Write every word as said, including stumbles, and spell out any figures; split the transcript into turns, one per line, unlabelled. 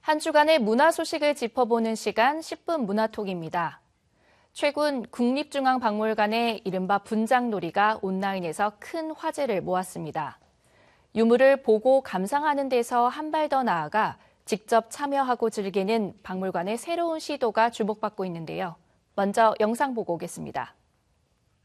한 주간의 문화 소식을 짚어보는 시간 십 분 문화톡입니다. 최근 국립중앙박물관의 이른바 분장놀이가 온라인에서 큰 화제를 모았습니다. 유물을 보고 감상하는 데서 한 발 더 나아가 직접 참여하고 즐기는 박물관의 새로운 시도가 주목받고 있는데요. 먼저 영상 보고 오겠습니다.